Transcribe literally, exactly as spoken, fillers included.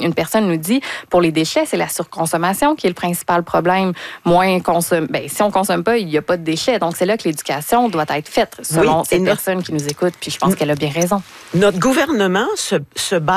une personne nous dit, pour les déchets, c'est la surconsommation qui est le principal problème. Moins consomme, ben, si on consomme pas, il n'y a pas de déchets. Donc, c'est là que l'éducation doit être faite, selon oui, cette notre... personne qui nous écoute. Puis je pense qu'elle a bien raison. Notre gouvernement se, se base